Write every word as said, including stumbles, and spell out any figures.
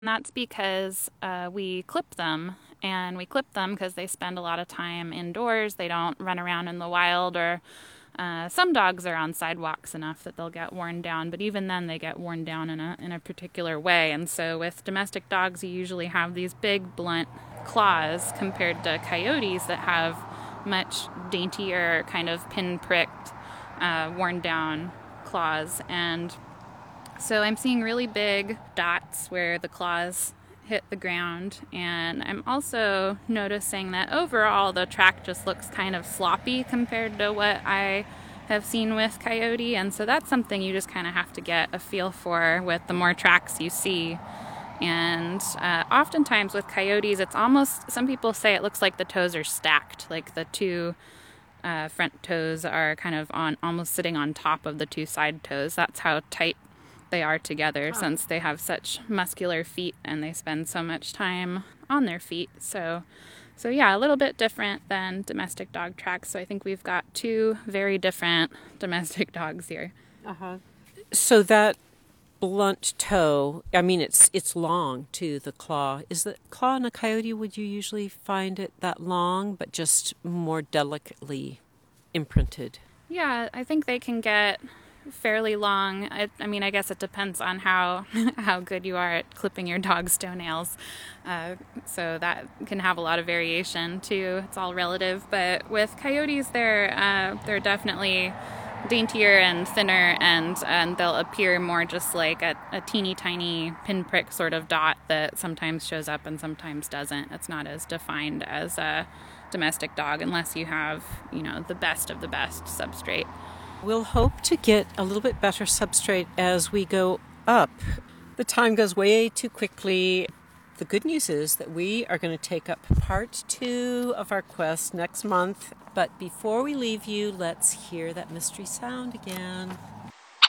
And that's because uh, we clip them, and we clip them because they spend a lot of time indoors. They don't run around in the wild, or uh, some dogs are on sidewalks enough that they'll get worn down, but even then they get worn down in a in a particular way. And so with domestic dogs, you usually have these big blunt claws compared to coyotes that have much daintier, kind of pin-pricked, uh, worn down claws. And so I'm seeing really big dots where the claws hit the ground, and I'm also noticing that overall the track just looks kind of sloppy compared to what I have seen with coyote, and so that's something you just kind of have to get a feel for with the more tracks you see. And uh, oftentimes with coyotes, it's almost, some people say it looks like the toes are stacked, like the two uh, front toes are kind of on, almost sitting on top of the two side toes. That's how tight they are together, since they have such muscular feet and they spend so much time on their feet. So, so yeah, a little bit different than domestic dog tracks. So I think we've got two very different domestic dogs here. Uh-huh. So that blunt toe, I mean, it's it's long too, the claw. Is the claw in a coyote, would you usually find it that long, but just more delicately imprinted? Yeah, I think they can get fairly long. I, I mean, I guess it depends on how how good you are at clipping your dog's toenails. Uh, so that can have a lot of variation too. It's all relative. But with coyotes, they're uh, they're definitely daintier and thinner, and and they'll appear more just like a, a teeny tiny pinprick sort of dot that sometimes shows up and sometimes doesn't. It's not as defined as a domestic dog unless you have, you know, the best of the best substrate. We'll hope to get a little bit better substrate as we go up. The time goes way too quickly. The good news is that we are going to take up part two of our quest next month. But before we leave you, let's hear that mystery sound again.